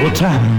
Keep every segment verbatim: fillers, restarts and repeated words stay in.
the time.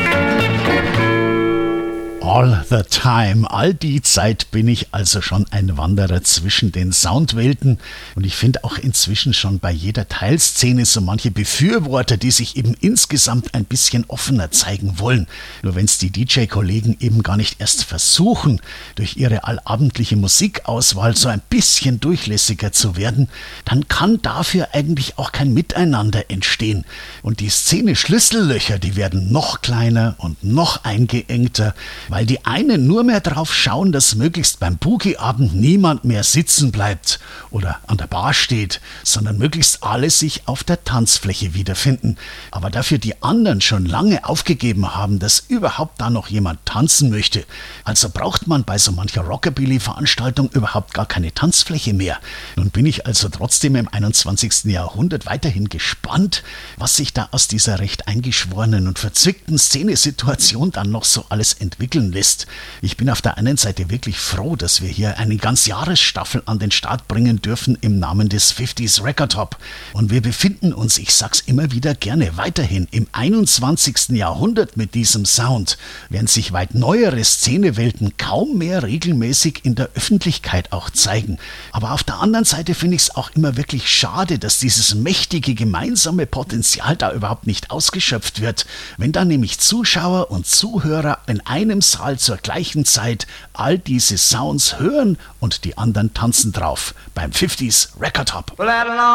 All the time, all die Zeit bin ich also schon ein Wanderer zwischen den Soundwelten und ich finde auch inzwischen schon bei jeder Teilszene so manche Befürworter, die sich eben insgesamt ein bisschen offener zeigen wollen. Nur wenn es die D J-Kollegen eben gar nicht erst versuchen, durch ihre allabendliche Musikauswahl so ein bisschen durchlässiger zu werden, dann kann dafür eigentlich auch kein Miteinander entstehen. Und die Szene-Schlüssellöcher, die werden noch kleiner und noch eingeengter, weil die einen nur mehr drauf schauen, dass möglichst beim Boogie-Abend niemand mehr sitzen bleibt oder an der Bar steht, sondern möglichst alle sich auf der Tanzfläche wiederfinden. Aber dafür die anderen schon lange aufgegeben haben, dass überhaupt da noch jemand tanzen möchte. Also braucht man bei so mancher Rockabilly-Veranstaltung überhaupt gar keine Tanzfläche mehr. Nun bin ich also trotzdem im einundzwanzigsten Jahrhundert weiterhin gespannt, was sich da aus dieser recht eingeschworenen und verzwickten Szenesituation dann noch so alles entwickeln lässt. Ich bin auf der einen Seite wirklich froh, dass wir hier eine Ganzjahresstaffel an den Start bringen dürfen im Namen des fünfziger Record Hop. Und wir befinden uns, ich sag's immer wieder gerne, weiterhin im einundzwanzigsten Jahrhundert mit diesem Sound, während sich weit neuere Szenewelten kaum mehr regelmäßig in der Öffentlichkeit auch zeigen. Aber auf der anderen Seite finde ich es auch immer wirklich schade, dass dieses mächtige gemeinsame Potenzial da überhaupt nicht ausgeschöpft wird, wenn da nämlich Zuschauer und Zuhörer in einem Saal zur gleichen Zeit all diese Sounds hören und die anderen tanzen drauf beim fünfziger Record Hop.